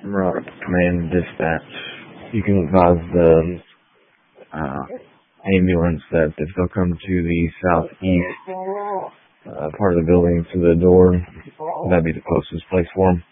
Right. Command dispatch. You can advise the ambulance that if they'll come to the southeast part of the building to the door, that'd be the closest place for them.